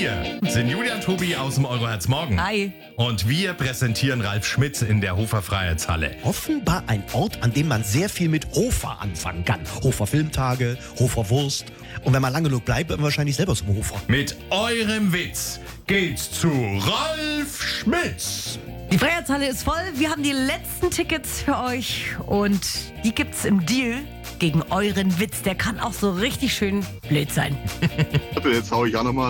Wir sind Julian Tobi aus dem Euroherz Morgen. Hi. Und wir präsentieren Ralf Schmitz in der Hofer Freiheitshalle. Offenbar ein Ort, an dem man sehr viel mit Hofer anfangen kann. Hofer Filmtage, Hofer Wurst. Und wenn man lange genug bleibt, wird man wahrscheinlich selber zum Hofer. Mit eurem Witz geht's zu Ralf Schmitz. Die Freiheitshalle ist voll. Wir haben die letzten Tickets für euch und die gibt's im Deal gegen euren Witz. Der kann auch so richtig schön blöd sein. Jetzt hau ich auch nochmal